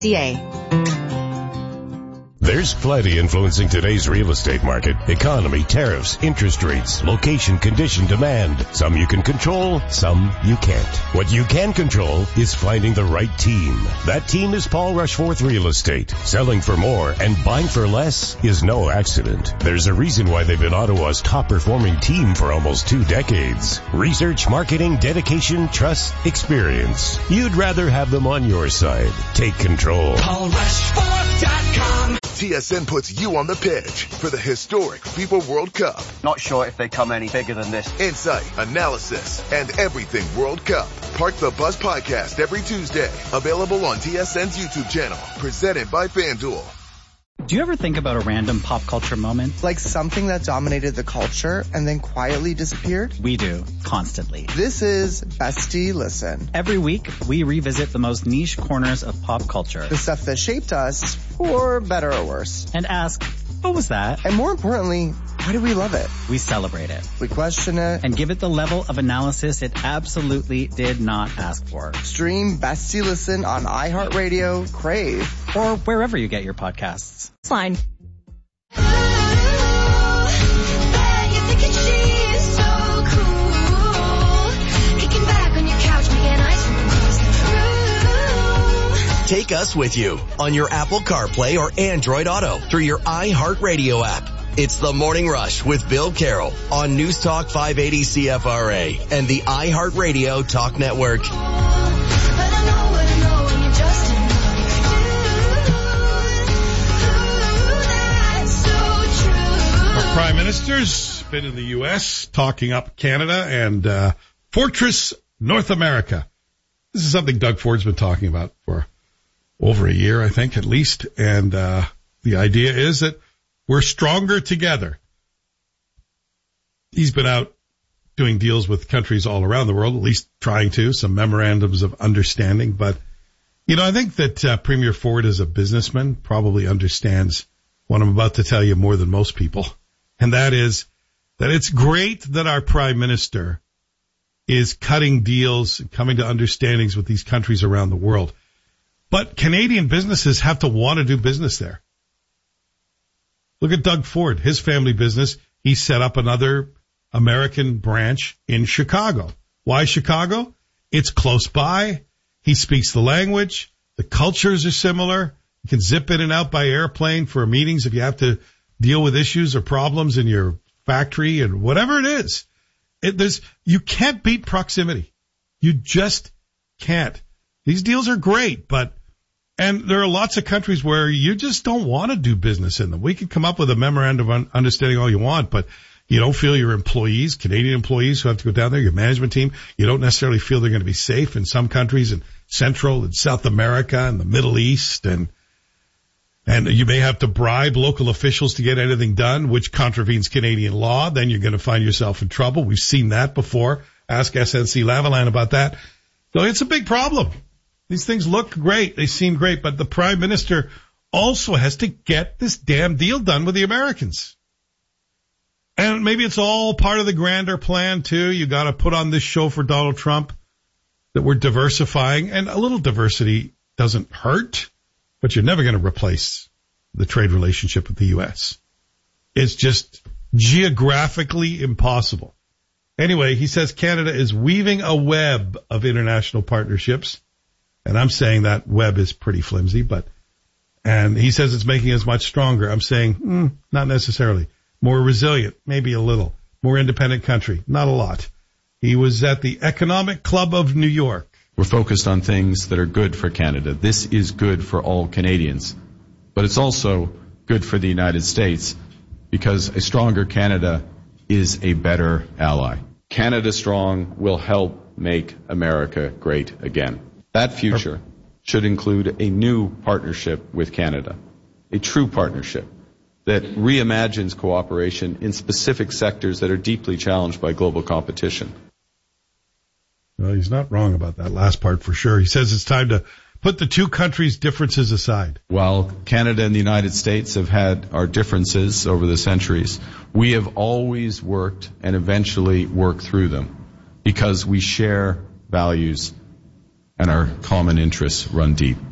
There's plenty influencing today's real estate market. Economy, tariffs, interest rates, location, condition, demand. Some you can control, some you can't. What you can control is finding the right team. That team is Paul Rushforth Real Estate. Selling for more and buying for less is no accident. There's a reason why they've been Ottawa's top performing team for almost 2 decades. Research, marketing, dedication, trust, experience. You'd rather have them on your side. Take control. PaulRushforth.com. TSN puts you on the pitch for the historic FIFA World Cup. Not sure if they come any bigger than this. Insight, analysis, and everything World Cup. Park the Bus podcast every Tuesday. Available on TSN's YouTube channel. Presented by FanDuel. Do you ever think about a random pop culture moment? Like something that dominated the culture and then quietly disappeared? We do, constantly. This is Bestie Listen. Every week, we revisit the most niche corners of pop culture. The stuff that shaped us, for better or worse. And ask, what was that? And more importantly, why do we love it? We celebrate it. We question it. And give it the level of analysis it absolutely did not ask for. Stream Bestie Listen on iHeartRadio, Crave, or wherever you get your podcasts. Fine. Take us with you on your Apple CarPlay or Android Auto through your iHeartRadio app. It's The Morning Rush with Bill Carroll on News Talk 580 CFRA and the iHeartRadio Talk Network. Our Prime Minister's been in the U.S. talking up Canada and Fortress North America. This is something Doug Ford's been talking about for over a year, I think, at least. And the idea is that we're stronger together. He's been out doing deals with countries all around the world, at least trying to, some memorandums of understanding. But, you know, I think that Premier Ford as a businessman probably understands what I'm about to tell you more than most people. And that is that it's great that our Prime Minister is cutting deals, coming to understandings with these countries around the world. But Canadian businesses have to want to do business there. Look at Doug Ford, his family business. He set up another American branch in Chicago. Why Chicago? It's close by. He speaks the language. The cultures are similar. You can zip in and out by airplane for meetings if you have to deal with issues or problems in your factory and whatever it is. You can't beat proximity. You just can't. These deals are great, and there are lots of countries where you just don't want to do business in them. We can come up with a memorandum of understanding all you want, but you don't feel your employees, Canadian employees who have to go down there, your management team, you don't necessarily feel they're going to be safe in some countries in Central and South America and the Middle East, and you may have to bribe local officials to get anything done, which contravenes Canadian law. Then you're going to find yourself in trouble. We've seen that before. Ask SNC-Lavalin about that. So it's a big problem. These things look great. They seem great. But the Prime Minister also has to get this damn deal done with the Americans. And maybe it's all part of the grander plan, too. You got to put on this show for Donald Trump that we're diversifying. And a little diversity doesn't hurt, but you're never going to replace the trade relationship with the U.S. It's just geographically impossible. Anyway, he says Canada is weaving a web of international partnerships. And I'm saying that web is pretty flimsy, and he says it's making us much stronger. I'm saying, not necessarily. More resilient, maybe a little. More independent country, not a lot. He was at the Economic Club of New York. We're focused on things that are good for Canada. This is good for all Canadians. But it's also good for the United States because a stronger Canada is a better ally. Canada Strong will help make America great again. That future should include a new partnership with Canada, a true partnership that reimagines cooperation in specific sectors that are deeply challenged by global competition. Well, he's not wrong about that last part for sure. He says it's time to put the two countries' differences aside. While Canada and the United States have had our differences over the centuries, we have always worked and eventually worked through them because we share values and our common interests run deep.